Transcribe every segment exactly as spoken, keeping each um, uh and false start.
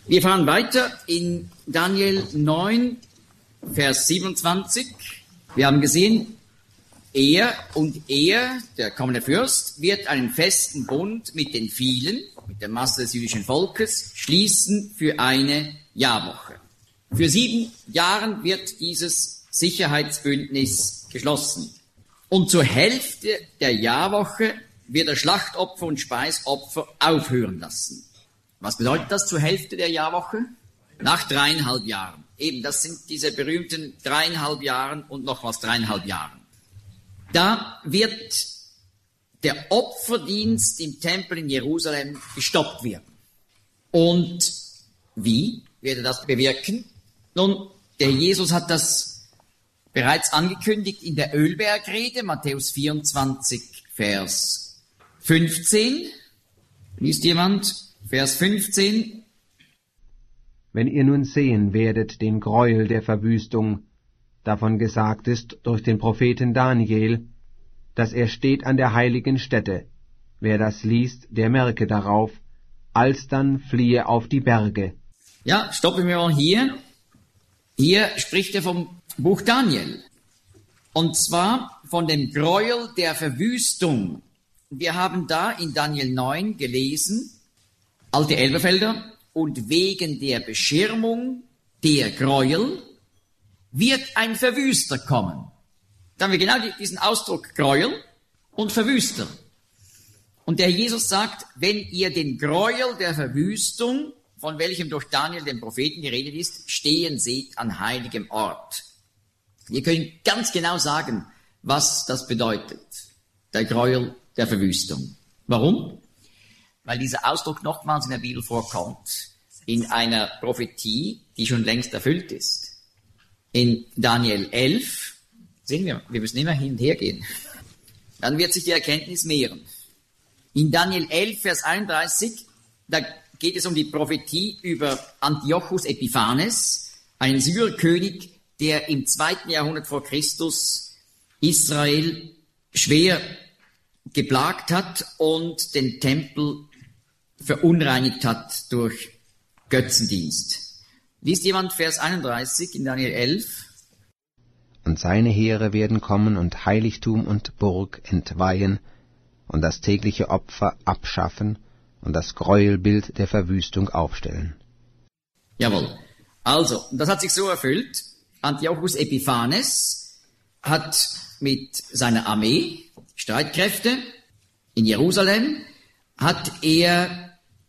Wir fahren weiter in Daniel neun, Vers siebenundzwanzig. Wir haben gesehen, er und er, der kommende Fürst, wird einen festen Bund mit den vielen, mit der Masse des jüdischen Volkes, schließen für eine Jahrwoche. Für sieben Jahren wird dieses Sicherheitsbündnis geschlossen. Und zur Hälfte der Jahrwoche wird er Schlachtopfer und Speisopfer aufhören lassen. Was bedeutet das zur Hälfte der Jahrwoche? Nach dreieinhalb Jahren. Eben, das sind diese berühmten dreieinhalb Jahren und nochmals dreieinhalb Jahren. Da wird der Opferdienst im Tempel in Jerusalem gestoppt werden. Und wie wird er das bewirken? Nun, der Jesus hat das bereits angekündigt in der Ölbergrede, Matthäus vierundzwanzig, Vers fünfzehn. Liest jemand? Vers fünfzehn. Wenn ihr nun sehen werdet den Gräuel der Verwüstung, davon gesagt ist durch den Propheten Daniel, dass er steht an der heiligen Stätte. Wer das liest, der merke darauf, alsdann fliehe auf die Berge. Ja, stoppen wir mal hier. Hier spricht er vom Buch Daniel. Und zwar von dem Gräuel der Verwüstung. Wir haben da in Daniel neun gelesen, alte Elberfelder, und wegen der Beschirmung der Gräuel wird ein Verwüster kommen. Da haben wir genau diesen Ausdruck Gräuel und Verwüster. Und der Jesus sagt, wenn ihr den Gräuel der Verwüstung, von welchem durch Daniel, den Propheten, geredet ist, stehen seht an heiligem Ort. Wir können ganz genau sagen, was das bedeutet, der Gräuel der Verwüstung. Warum? Weil dieser Ausdruck nochmals in der Bibel vorkommt, in einer Prophetie, die schon längst erfüllt ist. In Daniel elf, sehen wir, wir müssen immer hin und her gehen, dann wird sich die Erkenntnis mehren. In Daniel elf, Vers einunddreißig, da geht es um die Prophetie über Antiochus Epiphanes, einen Syrerkönig, der im zweiten Jahrhundert vor Christus Israel schwer geplagt hat und den Tempel verunreinigt hat durch Götzendienst. Liest jemand Vers einunddreißig in Daniel elf? Und seine Heere werden kommen und Heiligtum und Burg entweihen und das tägliche Opfer abschaffen und das Gräuelbild der Verwüstung aufstellen. Jawohl. Also, das hat sich so erfüllt. Antiochus Epiphanes hat mit seiner Armee, Streitkräfte in Jerusalem, hat er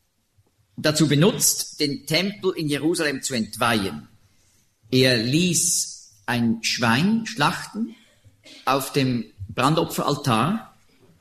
dazu benutzt, den Tempel in Jerusalem zu entweihen. Er ließ ein Schwein schlachten auf dem Brandopferaltar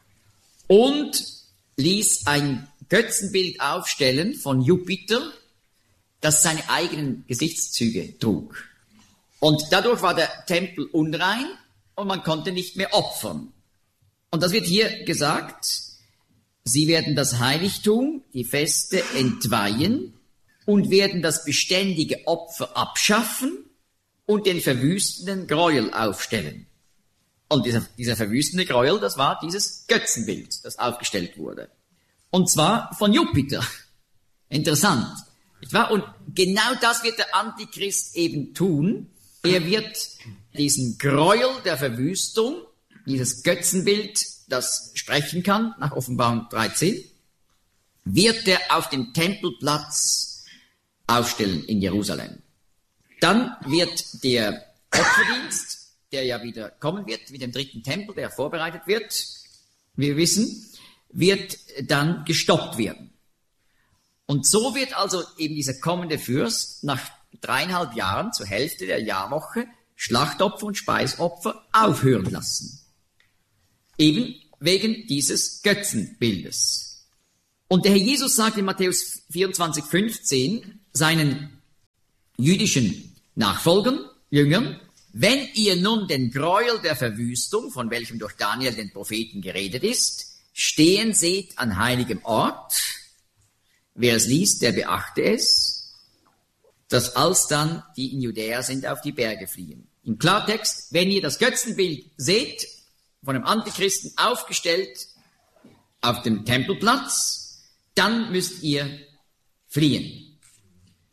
und ließ ein Götzenbild aufstellen von Jupiter, das seine eigenen Gesichtszüge trug. Und dadurch war der Tempel unrein und man konnte nicht mehr opfern. Und das wird hier gesagt, sie werden das Heiligtum, die Feste entweihen und werden das beständige Opfer abschaffen und den verwüstenden Gräuel aufstellen. Und dieser, dieser verwüstende Gräuel, das war dieses Götzenbild, das aufgestellt wurde. Und zwar von Jupiter. Interessant. Nicht wahr? Und genau das wird der Antichrist eben tun. Er wird diesen Gräuel der Verwüstung, dieses Götzenbild, das sprechen kann, nach Offenbarung dreizehn, wird er auf dem Tempelplatz aufstellen in Jerusalem. Dann wird der Opferdienst, der ja wieder kommen wird, mit dem dritten Tempel, der vorbereitet wird, wir wissen, wird dann gestoppt werden. Und so wird also eben dieser kommende Fürst nach dreieinhalb Jahren zur Hälfte der Jahrwoche Schlachtopfer und Speisopfer aufhören lassen. Eben wegen dieses Götzenbildes. Und der Herr Jesus sagt in Matthäus vierundzwanzig, fünfzehn seinen jüdischen Nachfolgern, Jüngern, wenn ihr nun den Gräuel der Verwüstung, von welchem durch Daniel den Propheten geredet ist, stehen seht an heiligem Ort, wer es liest, der beachte es, dass alsdann die in Judäa sind, auf die Berge fliehen. Im Klartext, wenn ihr das Götzenbild seht, von einem Antichristen aufgestellt auf dem Tempelplatz, dann müsst ihr fliehen.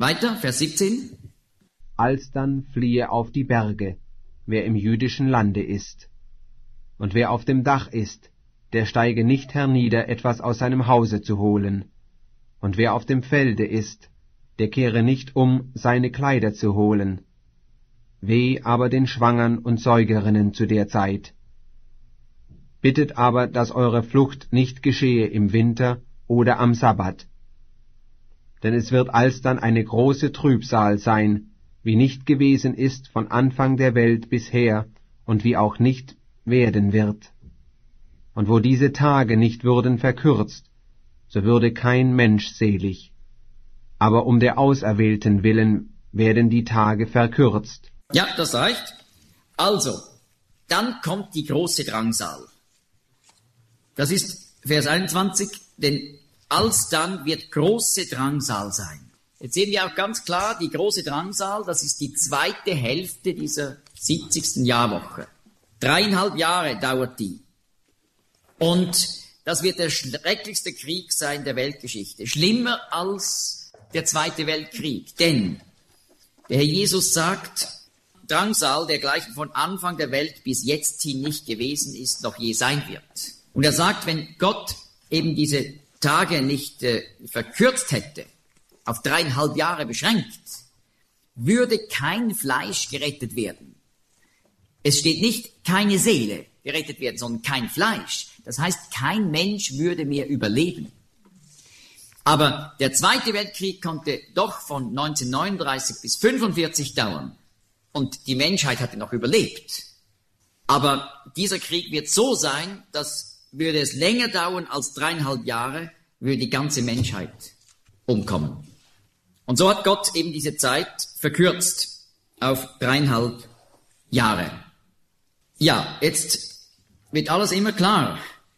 Weiter, Vers siebzehn. Alsdann fliehe auf die Berge, wer im jüdischen Lande ist. Und wer auf dem Dach ist, der steige nicht hernieder, etwas aus seinem Hause zu holen. Und wer auf dem Felde ist, der kehre nicht um, seine Kleider zu holen. Weh aber den Schwangern und Säugerinnen zu der Zeit. Bittet aber, dass eure Flucht nicht geschehe im Winter oder am Sabbat. Denn es wird alsdann eine große Trübsal sein, wie nicht gewesen ist von Anfang der Welt bisher und wie auch nicht werden wird. Und wo diese Tage nicht würden verkürzt, so würde kein Mensch selig. Aber um der Auserwählten willen werden die Tage verkürzt. Ja, das reicht. Also, dann kommt die große Drangsal. Das ist Vers einundzwanzig, denn alsdann wird große Drangsal sein. Jetzt sehen wir auch ganz klar, die große Drangsal, das ist die zweite Hälfte dieser siebzigsten Jahrwoche. Dreieinhalb Jahre dauert die. Und das wird der schrecklichste Krieg sein der Weltgeschichte. Schlimmer als der Zweite Weltkrieg. Denn der Herr Jesus sagt, Drangsal, der gleichen von Anfang der Welt bis jetzt hin nicht gewesen ist, noch je sein wird. Und er sagt, wenn Gott eben diese Tage nicht äh, verkürzt hätte, auf dreieinhalb Jahre beschränkt, würde kein Fleisch gerettet werden. Es steht nicht keine Seele gerettet werden, sondern kein Fleisch. Das heißt, kein Mensch würde mehr überleben. Aber der Zweite Weltkrieg konnte doch von neunzehnhundertneununddreißig bis fünfundvierzig dauern. Und die Menschheit hatte noch überlebt. Aber dieser Krieg wird so sein, dass würde es länger dauern als dreieinhalb Jahre, würde die ganze Menschheit umkommen. Und so hat Gott eben diese Zeit verkürzt auf dreieinhalb Jahre. Ja, jetzt wird alles immer klarer.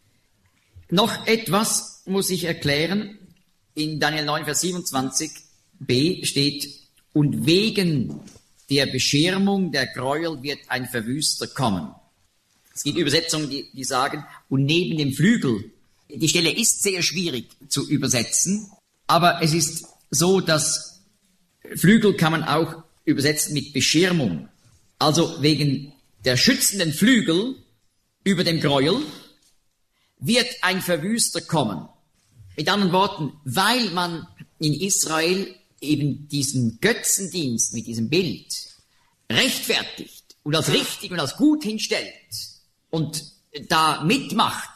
Noch etwas muss ich erklären. In Daniel neun, Vers siebenundzwanzig b steht, und wegen der Beschirmung der Gräuel wird ein Verwüster kommen. Es gibt Übersetzungen, die, die sagen, und neben dem Flügel. Die Stelle ist sehr schwierig zu übersetzen, aber es ist so, dass Flügel kann man auch übersetzen mit Beschirmung. Also wegen der schützenden Flügel über dem Gräuel wird ein Verwüster kommen. Mit anderen Worten, weil man in Israel eben diesen Götzendienst mit diesem Bild rechtfertigt und als richtig und als gut hinstellt und da mitmacht,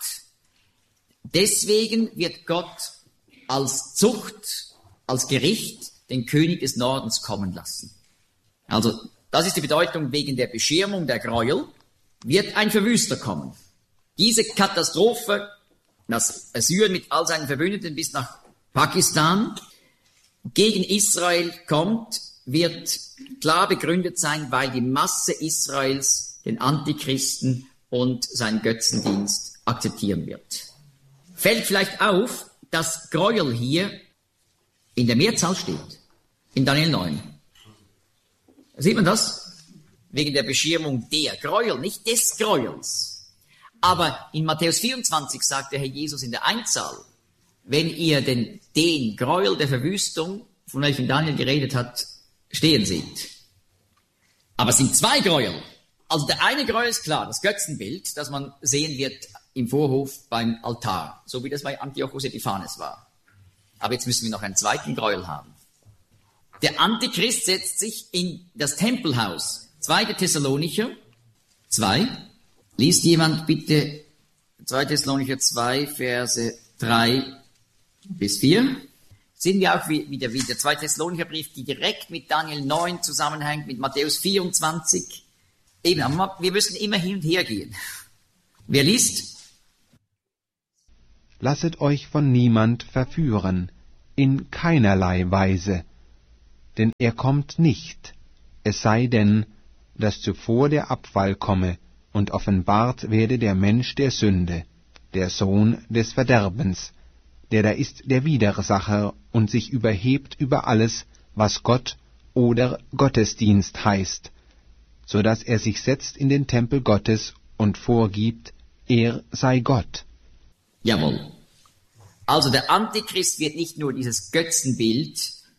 deswegen wird Gott als Zucht, als Gericht den König des Nordens kommen lassen. Also das ist die Bedeutung, wegen der Beschirmung der Gräuel wird ein Verwüster kommen. Diese Katastrophe, das Assyrien mit all seinen Verbündeten bis nach Pakistan gegen Israel kommt, wird klar begründet sein, weil die Masse Israels den Antichristen und seinen Götzendienst akzeptieren wird. Fällt vielleicht auf, dass Gräuel hier in der Mehrzahl steht, in Daniel neun. Sieht man das? Wegen der Beschirmung der Gräuel, nicht des Gräuels. Aber in Matthäus vierundzwanzig sagt der Herr Jesus in der Einzahl, wenn ihr den, den Gräuel der Verwüstung, von welchem Daniel geredet hat, stehen seht. Aber es sind zwei Gräuel. Also der eine Gräuel ist klar, das Götzenbild, das man sehen wird im Vorhof beim Altar, so wie das bei Antiochus Epiphanes war. Aber jetzt müssen wir noch einen zweiten Gräuel haben. Der Antichrist setzt sich in das Tempelhaus. zweite Thessalonicher zwei. Liest jemand bitte zweite Thessalonicher zwei, Verse drei bis vier. Sehen wir auch, wie, wie, der, wie der zweite Thessalonicher Brief, die direkt mit Daniel neun zusammenhängt, mit Matthäus vierundzwanzig. Eben, aber wir müssen immer hin und her gehen. Wer liest? Lasset euch von niemand verführen, in keinerlei Weise, denn er kommt nicht, es sei denn, dass zuvor der Abfall komme und offenbart werde der Mensch der Sünde, der Sohn des Verderbens, der da ist der Widersacher und sich überhebt über alles, was Gott oder Gottesdienst heißt, so dass er sich setzt in den Tempel Gottes und vorgibt, er sei Gott. Jawohl. Also der Antichrist wird nicht nur dieses Götzenbild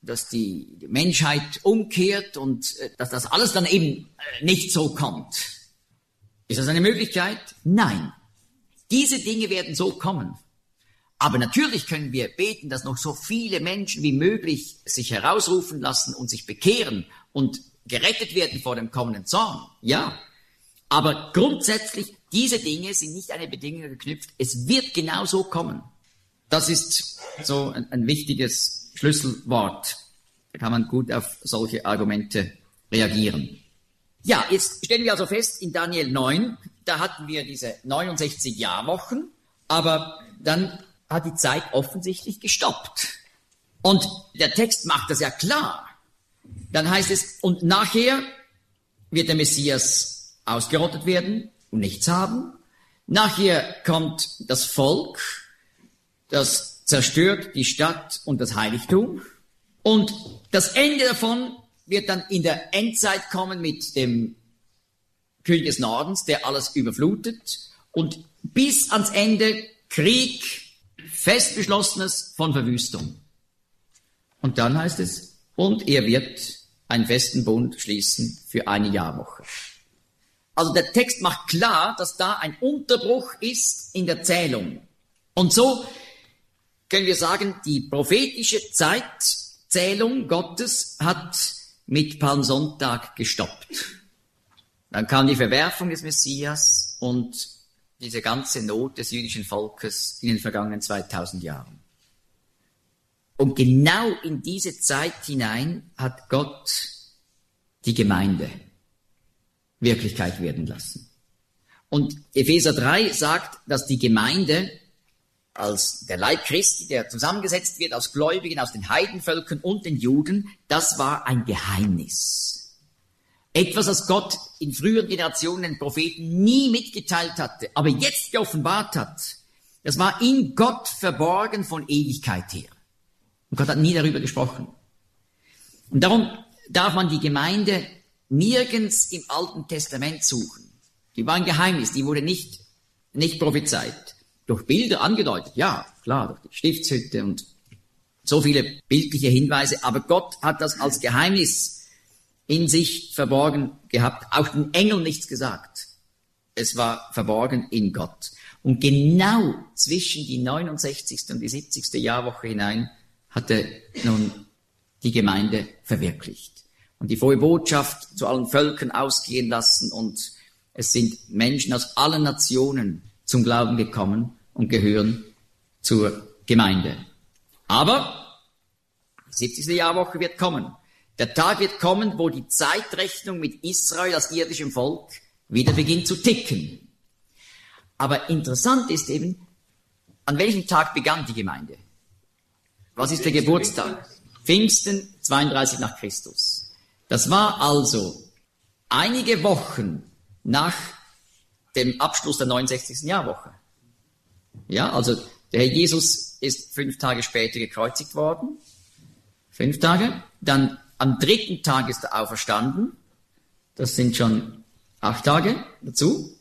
dass die Menschheit umkehrt und äh, dass das alles dann eben äh, nicht so kommt. Ist das eine Möglichkeit? Nein. Diese Dinge werden so kommen. Aber natürlich können wir beten, dass noch so viele Menschen wie möglich sich herausrufen lassen und sich bekehren und gerettet werden vor dem kommenden Zorn. Ja. Aber grundsätzlich, diese Dinge sind nicht an eine Bedingung geknüpft. Es wird genau so kommen. Das ist so ein, ein wichtiges Schlüsselwort. Da kann man gut auf solche Argumente reagieren. Ja, jetzt stellen wir also fest, in Daniel neun, da hatten wir diese neunundsechzig Jahrwochen, aber dann hat die Zeit offensichtlich gestoppt. Und der Text macht das ja klar. Dann heißt es, und nachher wird der Messias ausgerottet werden und nichts haben. Nachher kommt das Volk, das zerstört die Stadt und das Heiligtum. Und das Ende davon wird dann in der Endzeit kommen mit dem König des Nordens, der alles überflutet. Und bis ans Ende Krieg, fest beschlossenes von Verwüstung. Und dann heißt es, und er wird einen festen Bund schließen für eine Jahrwoche. Also der Text macht klar, dass da ein Unterbruch ist in der Zählung. Und so können wir sagen, die prophetische Zeitzählung Gottes hat mit Palmsonntag gestoppt. Dann kam die Verwerfung des Messias und diese ganze Not des jüdischen Volkes in den vergangenen zweitausend Jahren. Und genau in diese Zeit hinein hat Gott die Gemeinde Wirklichkeit werden lassen. Und Epheser drei sagt, dass die Gemeinde als der Leib Christi, der zusammengesetzt wird aus Gläubigen, aus den Heidenvölkern und den Juden, das war ein Geheimnis. Etwas, das Gott in früheren Generationen den Propheten nie mitgeteilt hatte, aber jetzt geoffenbart hat. Das war in Gott verborgen von Ewigkeit her. Und Gott hat nie darüber gesprochen. Und darum darf man die Gemeinde nirgends im Alten Testament suchen. Die war ein Geheimnis, die wurde nicht, nicht prophezeit. Durch Bilder angedeutet, ja, klar, durch die Stiftshütte und so viele bildliche Hinweise, aber Gott hat das als Geheimnis in sich verborgen gehabt, auch den Engeln nichts gesagt. Es war verborgen in Gott. Und genau zwischen die neunundsechzigste und die siebzigste Jahrwoche hinein hatte nun die Gemeinde verwirklicht. Und die frohe Botschaft zu allen Völkern ausgehen lassen und es sind Menschen aus allen Nationen zum Glauben gekommen und gehören zur Gemeinde. Aber die siebzigste Jahrwoche wird kommen. Der Tag wird kommen, wo die Zeitrechnung mit Israel als irdischem Volk wieder beginnt zu ticken. Aber interessant ist eben, an welchem Tag begann die Gemeinde? Was ist der Geburtstag? Pfingsten, zweiunddreißig nach Christus. Das war also einige Wochen nach dem Abschluss der neunundsechzigsten Jahrwoche. Ja, also der Herr Jesus ist fünf Tage später gekreuzigt worden. Fünf Tage. Dann am dritten Tag ist er auferstanden. Das sind schon acht Tage dazu.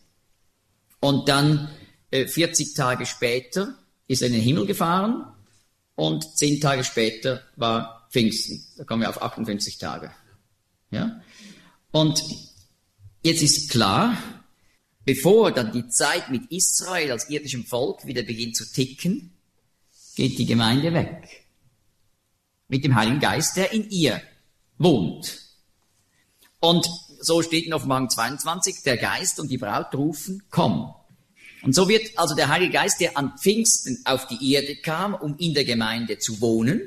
Und dann äh, vierzig Tage später ist er in den Himmel gefahren. Und zehn Tage später war Pfingsten. Da kommen wir auf achtundfünfzig Tage. Ja? Und jetzt ist klar, bevor dann die Zeit mit Israel als irdischem Volk wieder beginnt zu ticken, geht die Gemeinde weg. Mit dem Heiligen Geist, der in ihr wohnt. Und so steht in Offenbarung zweiundzwanzig, der Geist und die Braut rufen, komm. Und so wird also der Heilige Geist, der an Pfingsten auf die Erde kam, um in der Gemeinde zu wohnen,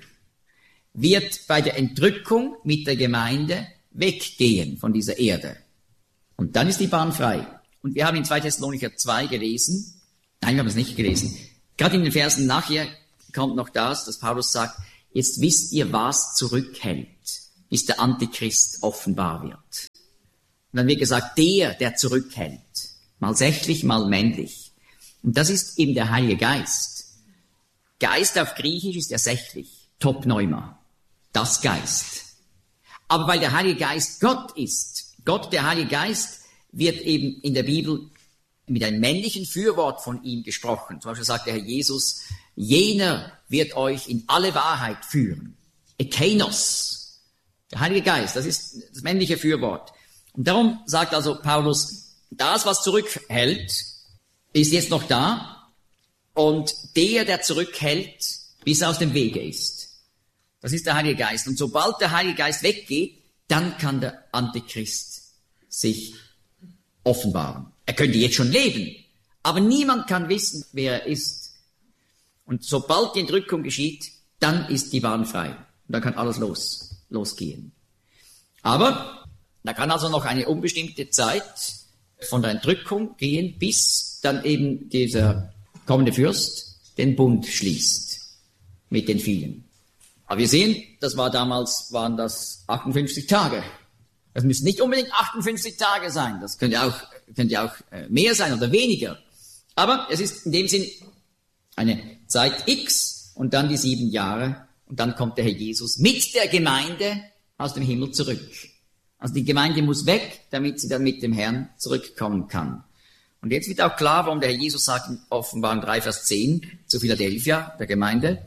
wird bei der Entrückung mit der Gemeinde weggehen von dieser Erde. Und dann ist die Bahn frei. Und wir haben in zweiter Thessalonicher zwei gelesen, nein, wir haben es nicht gelesen, gerade in den Versen nachher kommt noch das, dass Paulus sagt, jetzt wisst ihr, was zurückhält, bis der Antichrist offenbar wird. Und dann wird gesagt, der, der zurückhält, mal sächlich, mal männlich. Und das ist eben der Heilige Geist. Geist auf Griechisch ist ja sächlich, Topneuma, das Geist. Aber weil der Heilige Geist Gott ist, Gott, der Heilige Geist, wird eben in der Bibel mit einem männlichen Fürwort von ihm gesprochen. Zum Beispiel sagt der Herr Jesus, jener wird euch in alle Wahrheit führen. Ekeinos, der Heilige Geist, das ist das männliche Fürwort. Und darum sagt also Paulus, das, was zurückhält, ist jetzt noch da und der, der zurückhält, bis er aus dem Wege ist. Das ist der Heilige Geist. Und sobald der Heilige Geist weggeht, dann kann der Antichrist sich offenbaren. Er könnte jetzt schon leben, aber niemand kann wissen, wer er ist. Und sobald die Entrückung geschieht, dann ist die Bahn frei. Und dann kann alles los, losgehen. Aber da kann also noch eine unbestimmte Zeit von der Entrückung gehen, bis dann eben dieser kommende Fürst den Bund schließt mit den vielen. Aber wir sehen, das war damals, waren das achtundfünfzig Tage. Das müssen nicht unbedingt achtundfünfzig Tage sein. Das könnte auch, könnte auch mehr sein oder weniger. Aber es ist in dem Sinn eine Zeit X und dann die sieben Jahre. Und dann kommt der Herr Jesus mit der Gemeinde aus dem Himmel zurück. Also die Gemeinde muss weg, damit sie dann mit dem Herrn zurückkommen kann. Und jetzt wird auch klar, warum der Herr Jesus sagt in Offenbarung drei, Vers zehn zu Philadelphia, der Gemeinde,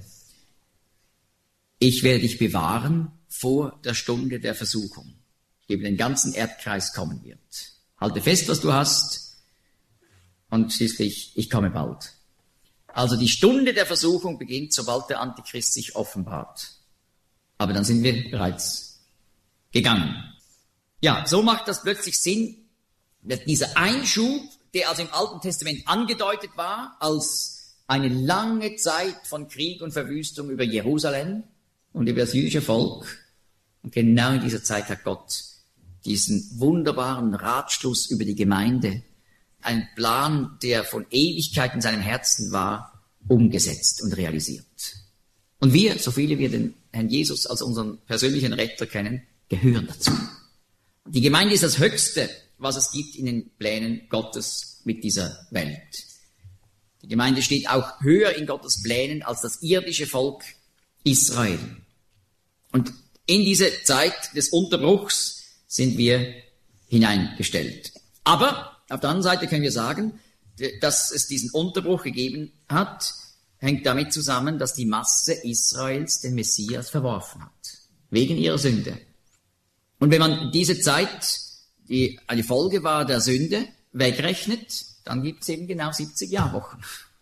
ich werde dich bewahren vor der Stunde der Versuchung, die über den ganzen Erdkreis kommen wird. Halte fest, was du hast, und schließlich, ich komme bald. Also die Stunde der Versuchung beginnt, sobald der Antichrist sich offenbart. Aber dann sind wir bereits gegangen. Ja, so macht das plötzlich Sinn, dass dieser Einschub, der also im Alten Testament angedeutet war, als eine lange Zeit von Krieg und Verwüstung über Jerusalem und über das jüdische Volk. Und genau in dieser Zeit hat Gott diesen wunderbaren Ratschluss über die Gemeinde, einen Plan, der von Ewigkeit in seinem Herzen war, umgesetzt und realisiert. Und wir, so viele wir den Herrn Jesus als unseren persönlichen Retter kennen, gehören dazu. Die Gemeinde ist das Höchste, was es gibt in den Plänen Gottes mit dieser Welt. Die Gemeinde steht auch höher in Gottes Plänen als das irdische Volk Israel. Und in diese Zeit des Unterbruchs sind wir hineingestellt. Aber auf der anderen Seite können wir sagen, dass es diesen Unterbruch gegeben hat, hängt damit zusammen, dass die Masse Israels den Messias verworfen hat, wegen ihrer Sünde. Und wenn man diese Zeit, die eine Folge war der Sünde, wegrechnet, dann gibt es eben genau siebzig Jahrwochen.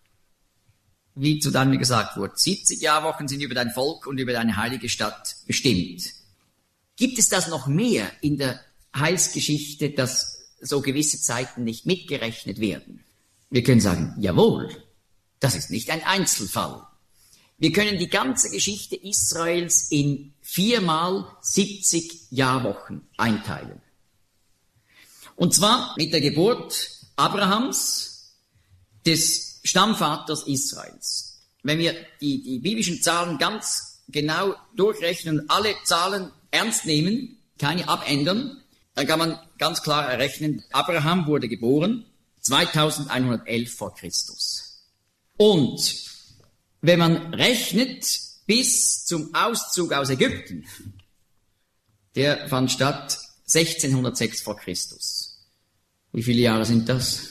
Wie zu Daniel gesagt wurde, siebzig Jahrwochen sind über dein Volk und über deine heilige Stadt bestimmt. Gibt es das noch mehr in der Heilsgeschichte, dass so gewisse Zeiten nicht mitgerechnet werden? Wir können sagen, jawohl, das ist nicht ein Einzelfall. Wir können die ganze Geschichte Israels in viermal siebzig Jahrwochen einteilen. Und zwar mit der Geburt Abrahams, des Stammvaters Israels. Wenn wir die, die biblischen Zahlen ganz genau durchrechnen und alle Zahlen ernst nehmen, keine abändern, dann kann man ganz klar errechnen, Abraham wurde geboren zweitausendeinhundertelf vor Christus. Und wenn man rechnet bis zum Auszug aus Ägypten, der fand statt sechzehnhundertsechs vor Christus. Wie viele Jahre sind das?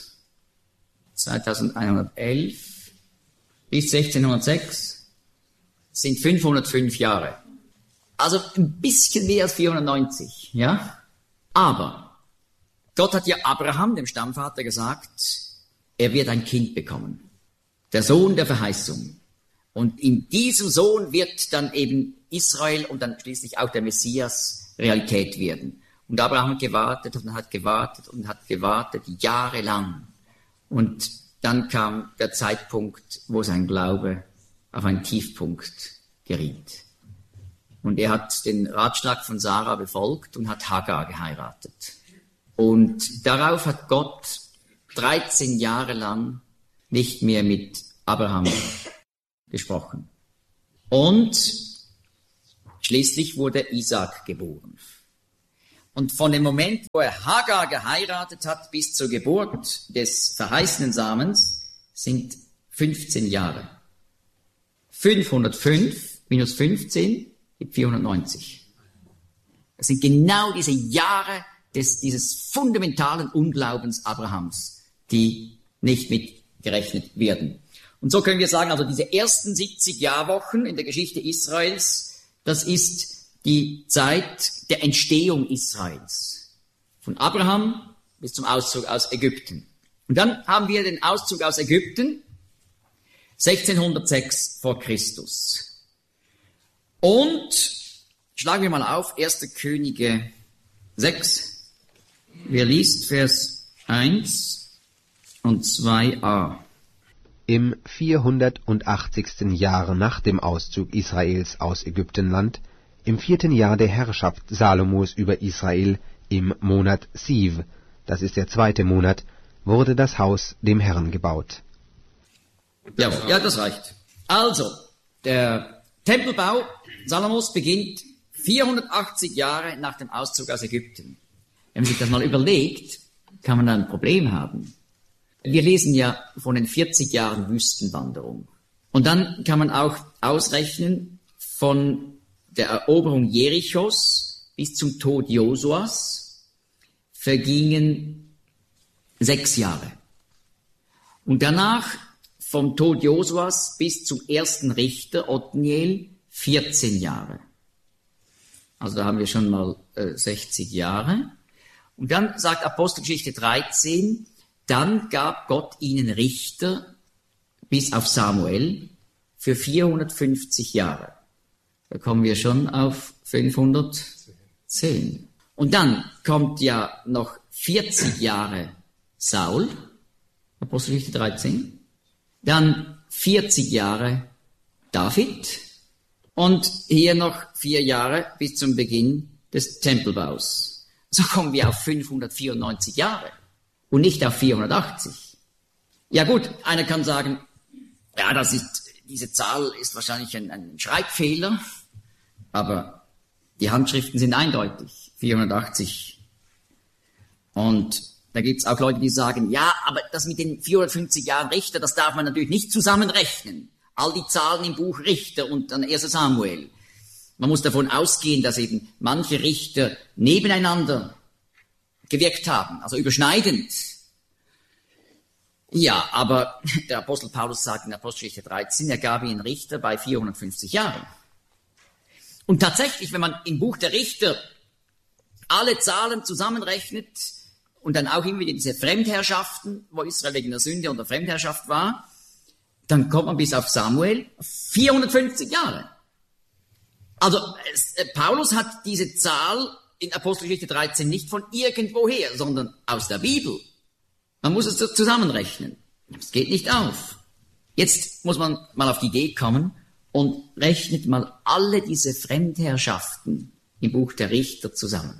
zweitausendeinhundertelf bis sechzehnhundertsechs sind fünfhundertfünf Jahre. Also ein bisschen mehr als vierhundertneunzig, ja? Aber Gott hat ja Abraham, dem Stammvater, gesagt, er wird ein Kind bekommen. Der Sohn der Verheißung. Und in diesem Sohn wird dann eben Israel und dann schließlich auch der Messias Realität werden. Und Abraham hat gewartet und hat gewartet und hat gewartet, jahrelang. Und dann kam der Zeitpunkt, wo sein Glaube auf einen Tiefpunkt geriet. Und er hat den Ratschlag von Sarah befolgt und hat Hagar geheiratet. Und darauf hat Gott dreizehn Jahre lang nicht mehr mit Abraham gesprochen. Und schließlich wurde Isaac geboren. Und von dem Moment, wo er Hagar geheiratet hat, bis zur Geburt des verheißenen Samens, sind fünfzehn Jahre. fünfhundertfünf minus fünfzehn gibt vierhundertneunzig. Das sind genau diese Jahre des, dieses fundamentalen Unglaubens Abrahams, die nicht mitgerechnet werden. Und so können wir sagen, also diese ersten siebzig Jahrwochen in der Geschichte Israels das ist die Zeit der Entstehung Israels. Von Abraham bis zum Auszug aus Ägypten. Und dann haben wir den Auszug aus Ägypten, sechzehnhundertsechs vor Christus. Und schlagen wir mal auf, erste Könige sechs. Wer liest Vers eins und zwei a? Im vierhundertachtzigsten Jahre nach dem Auszug Israels aus Ägyptenland, im vierten Jahr der Herrschaft Salomos über Israel, im Monat Siv, das ist der zweite Monat, wurde das Haus dem Herrn gebaut. Ja, ja, das reicht. Also, der Tempelbau Salomos beginnt vierhundertachtzig Jahre nach dem Auszug aus Ägypten. Wenn man sich das mal überlegt, kann man da ein Problem haben. Wir lesen ja von den vierzig Jahren Wüstenwanderung. Und dann kann man auch ausrechnen, von der Eroberung Jerichos bis zum Tod Josuas vergingen sechs Jahre. Und danach vom Tod Josuas bis zum ersten Richter Othniel vierzehn Jahre. Also da haben wir schon mal äh, sechzig Jahre. Und dann sagt Apostelgeschichte dreizehn, dann gab Gott ihnen Richter bis auf Samuel für vierhundertfünfzig Jahre. Da kommen wir schon auf fünfhundertzehn. Und dann kommt ja noch vierzig Jahre Saul, Apostelgeschichte dreizehn. Dann vierzig Jahre David. Und hier noch vier Jahre bis zum Beginn des Tempelbaus. So kommen wir auf fünfhundertvierundneunzig Jahre und nicht auf vierhundertachtzig. Ja gut, einer kann sagen, ja, das ist, diese Zahl ist wahrscheinlich ein, ein Schreibfehler, aber die Handschriften sind eindeutig, vierhundertachtzig. Und da gibt's auch Leute, die sagen, ja, aber das mit den vierhundertfünfzig Jahren Richter, das darf man natürlich nicht zusammenrechnen. All die Zahlen im Buch Richter und dann erster Samuel. Man muss davon ausgehen, dass eben manche Richter nebeneinander gewirkt haben, also überschneidend. Ja, aber der Apostel Paulus sagt in Apostelgeschichte dreizehn, er gab ihnen Richter bei vierhundertfünfzig Jahren. Und tatsächlich, wenn man im Buch der Richter alle Zahlen zusammenrechnet und dann auch immer wieder diese Fremdherrschaften, wo Israel wegen der Sünde unter Fremdherrschaft war, dann kommt man bis auf Samuel vierhundertfünfzig Jahre. Also äh, Paulus hat diese Zahl in Apostelgeschichte dreizehn nicht von irgendwoher, sondern aus der Bibel. Man muss es zusammenrechnen. Es geht nicht auf. Jetzt muss man mal auf die Idee kommen und rechnet mal alle diese Fremdherrschaften im Buch der Richter zusammen.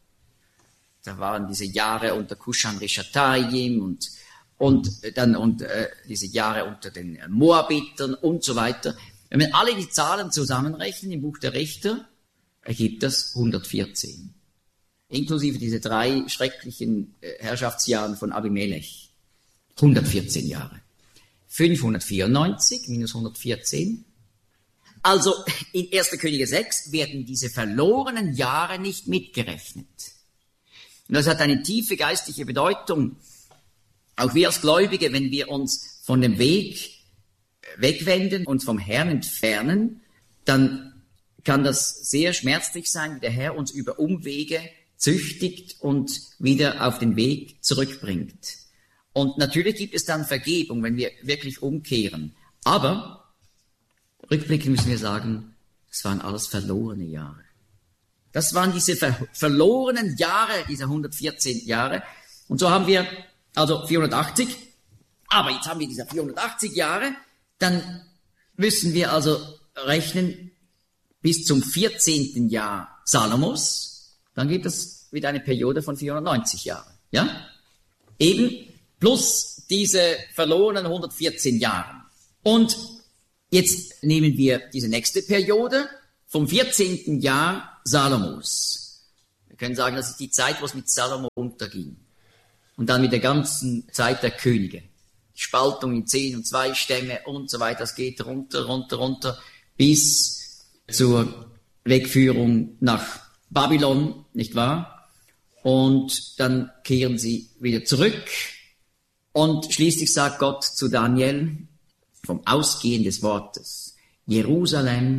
Da waren diese Jahre unter Kushan-Rishatayim und und dann und äh, diese Jahre unter den Moabitern und so weiter. Wenn wir alle die Zahlen zusammenrechnen im Buch der Richter, ergibt das hundertvierzehn. Inklusive diese drei schrecklichen äh, Herrschaftsjahren von Abimelech. hundertvierzehn Jahre. fünfhundertvierundneunzig minus hundertvierzehn. Also in erster Könige sechs werden diese verlorenen Jahre nicht mitgerechnet. Und das hat eine tiefe geistliche Bedeutung. Auch wir als Gläubige, wenn wir uns von dem Weg wegwenden, uns vom Herrn entfernen, dann kann das sehr schmerzlich sein, wie der Herr uns über Umwege züchtigt und wieder auf den Weg zurückbringt. Und natürlich gibt es dann Vergebung, wenn wir wirklich umkehren. Aber rückblickend müssen wir sagen, es waren alles verlorene Jahre. Das waren diese ver- verlorenen Jahre, diese hundertvierzehn Jahre. Und so haben wir also vierhundertachtzig, aber jetzt haben wir diese vierhundertachtzig Jahre, dann müssen wir also rechnen bis zum vierzehnten Jahr Salomos, dann gibt es wieder eine Periode von vierhundertneunzig Jahren, ja? Eben plus diese verlorenen hundertvierzehn Jahre. Und jetzt nehmen wir diese nächste Periode vom vierzehnten Jahr Salomos. Wir können sagen, das ist die Zeit, wo es mit Salomo unterging. Und dann mit der ganzen Zeit der Könige. Die Spaltung in zehn und zwei Stämme und so weiter. Das geht runter, runter, runter bis zur Wegführung nach Babylon, nicht wahr? Und dann kehren sie wieder zurück. Und schließlich sagt Gott zu Daniel vom Ausgehen des Wortes, Jerusalem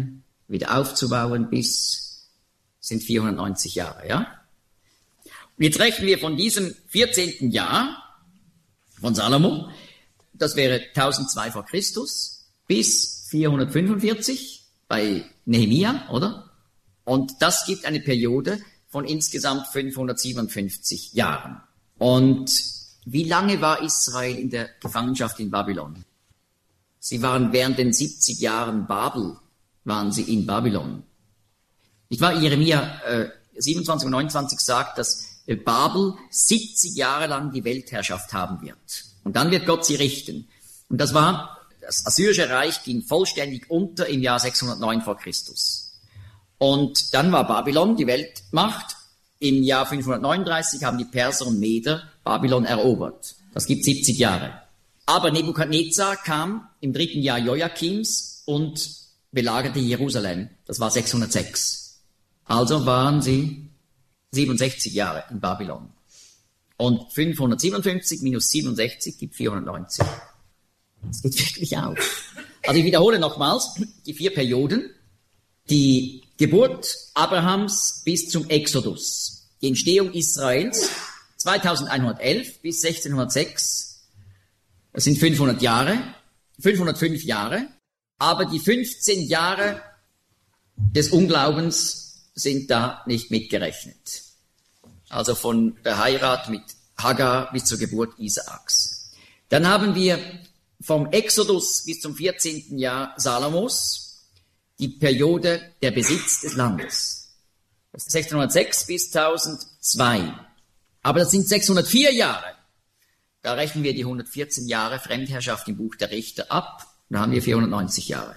wieder aufzubauen, bis sind vierhundertneunzig Jahre, ja? Und jetzt rechnen wir von diesem vierzehnten Jahr von Salomo, das wäre tausendzwei vor Christus, bis vierhundertfünfundvierzig bei Nehemia, oder? Und das gibt eine Periode von insgesamt fünfhundertsiebenundfünfzig Jahren. Und wie lange war Israel in der Gefangenschaft in Babylon? Sie waren während den siebzig Jahren Babel, waren sie in Babylon. Ich war Jeremia äh, siebenundzwanzig und neunundzwanzig sagt, dass äh, Babel siebzig Jahre lang die Weltherrschaft haben wird. Und dann wird Gott sie richten. Und das war, das Assyrische Reich ging vollständig unter im Jahr sechshundertneun vor Christus. Und dann war Babylon die Weltmacht. Im Jahr fünfhundertneununddreißig haben die Perser und Meder Babylon erobert. Das gibt siebzig Jahre. Aber Nebukadnezar kam im dritten Jahr Joachims und belagerte Jerusalem. Das war sechshundertsechs. Also waren sie siebenundsechzig Jahre in Babylon. Und fünfhundertsiebenundfünfzig minus siebenundsechzig gibt vierhundertneunzig. Das geht wirklich auf. Also ich wiederhole nochmals die vier Perioden. Die Geburt Abrahams bis zum Exodus. Die Entstehung Israels zweitausendeinhundertelf bis sechzehnhundertsechs. Das sind fünfhundert Jahre, fünfhundertfünf Jahre. Aber die fünfzehn Jahre des Unglaubens sind da nicht mitgerechnet. Also von der Heirat mit Hagar bis zur Geburt Isaaks. Dann haben wir vom Exodus bis zum vierzehnten Jahr Salomos die Periode der Besitz des Landes. Das ist sechzehnhundertsechs bis tausendzwei. Aber das sind sechshundertvier Jahre. Da rechnen wir die hundertvierzehn Jahre Fremdherrschaft im Buch der Richter ab. Da haben wir vierhundertneunzig Jahre.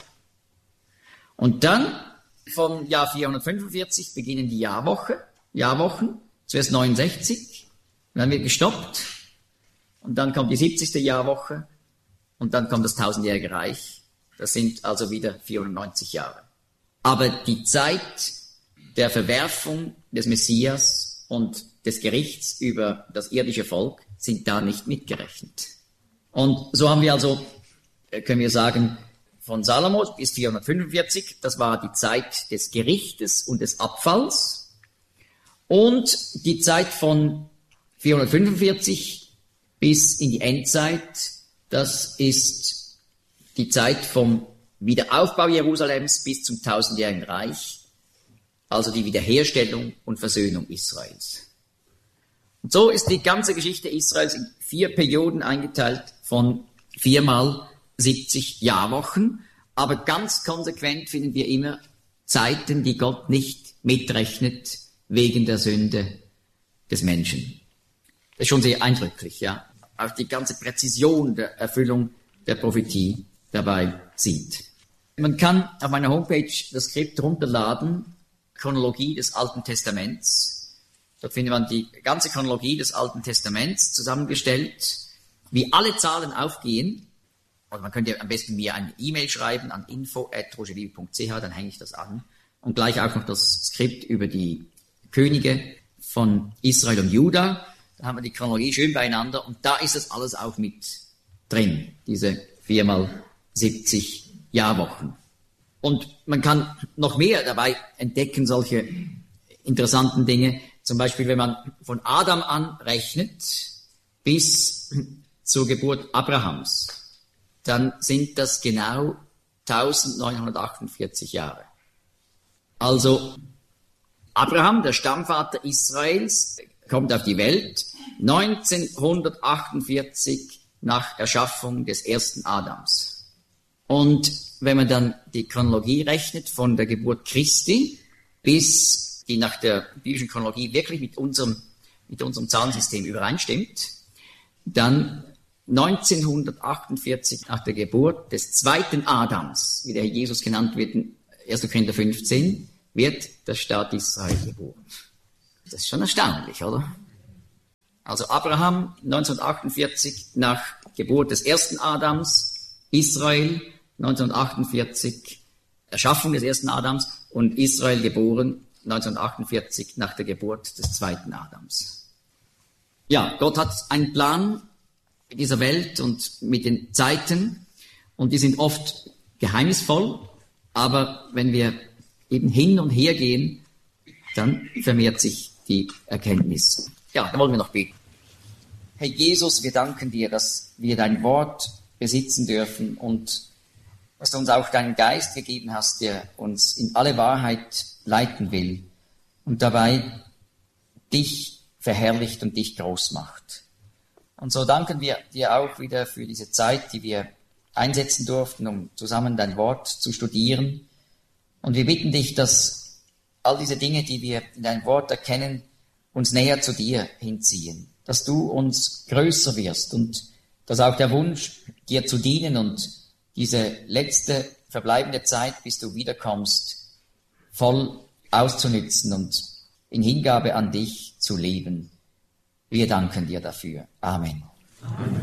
Und dann vom Jahr vierhundertfünfundvierzig beginnen die Jahrwoche, Jahrwochen. Zuerst neunundsechzig, dann wird gestoppt. Und dann kommt die siebzigste Jahrwoche. Und dann kommt das tausendjährige Reich. Das sind also wieder vierhundertneunzig Jahre. Aber die Zeit der Verwerfung des Messias und des Gerichts über das irdische Volk sind da nicht mitgerechnet. Und so haben wir also, können wir sagen, von Salomo bis vierhundertfünfundvierzig, das war die Zeit des Gerichtes und des Abfalls. Und die Zeit von vierhundertfünfundvierzig bis in die Endzeit, das ist die Zeit vom Wiederaufbau Jerusalems bis zum tausendjährigen Reich, also die Wiederherstellung und Versöhnung Israels. Und so ist die ganze Geschichte Israels in vier Perioden eingeteilt von viermal siebzig Jahrwochen, aber ganz konsequent finden wir immer Zeiten, die Gott nicht mitrechnet wegen der Sünde des Menschen. Das ist schon sehr eindrücklich, ja. Auch die ganze Präzision der Erfüllung der Prophetie dabei sieht. Man kann auf meiner Homepage das Skript runterladen, Chronologie des Alten Testaments. Dort findet man die ganze Chronologie des Alten Testaments zusammengestellt, wie alle Zahlen aufgehen. Und man könnte am besten mir eine E-Mail schreiben an info at roger liebe punkt c h, dann hänge ich das an. Und gleich auch noch das Skript über die Könige von Israel und Juda. Da haben wir die Chronologie schön beieinander und da ist das alles auch mit drin, diese viermal siebzig Jahrwochen. Und man kann noch mehr dabei entdecken, solche interessanten Dinge. Zum Beispiel, wenn man von Adam an rechnet bis zur Geburt Abrahams, dann sind das genau neunzehnhundertachtundvierzig Jahre. Also Abraham, der Stammvater Israels, kommt auf die Welt neunzehnhundertachtundvierzig nach Erschaffung des ersten Adams. Und wenn man dann die Chronologie rechnet von der Geburt Christi bis die nach der biblischen Chronologie wirklich mit unserem, mit unserem Zahlensystem übereinstimmt, dann neunzehnhundertachtundvierzig nach der Geburt des zweiten Adams, wie der Jesus genannt wird in erster Korinther fünfzehn, wird der Staat Israel geboren. Das ist schon erstaunlich, oder? Also Abraham neunzehnhundertachtundvierzig nach Geburt des ersten Adams, Israel neunzehnhundertachtundvierzig Erschaffung des ersten Adams und Israel geboren neunzehnhundertachtundvierzig nach der Geburt des zweiten Adams. Ja, Gott hat einen Plan mit dieser Welt und mit den Zeiten und die sind oft geheimnisvoll, aber wenn wir eben hin und her gehen, dann vermehrt sich die Erkenntnis. Ja, da wollen wir noch beten. Herr Jesus, wir danken dir, dass wir dein Wort besitzen dürfen und dass du uns auch deinen Geist gegeben hast, der uns in alle Wahrheit leiten will und dabei dich verherrlicht und dich groß macht. Und so danken wir dir auch wieder für diese Zeit, die wir einsetzen durften, um zusammen dein Wort zu studieren. Und wir bitten dich, dass all diese Dinge, die wir in deinem Wort erkennen, uns näher zu dir hinziehen, dass du uns größer wirst und dass auch der Wunsch, dir zu dienen und diese letzte verbleibende Zeit, bis du wiederkommst, voll auszunützen und in Hingabe an dich zu leben. Wir danken dir dafür. Amen. Amen.